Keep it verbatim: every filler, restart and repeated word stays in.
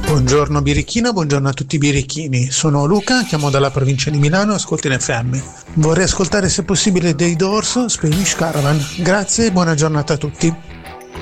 Buongiorno birichina, buongiorno a tutti i birichini. Sono Luca, chiamo dalla provincia di Milano e ascolto in F M. Vorrei ascoltare se possibile dei Doors, Spanish Caravan. Grazie e buona giornata a tutti.